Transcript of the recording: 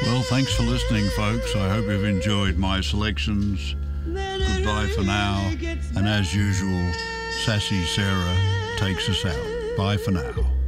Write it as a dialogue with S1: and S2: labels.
S1: Well, thanks for listening, folks. I hope you've enjoyed my selections. Goodbye for now. And as usual, Sassy Sarah takes us out. Bye for now.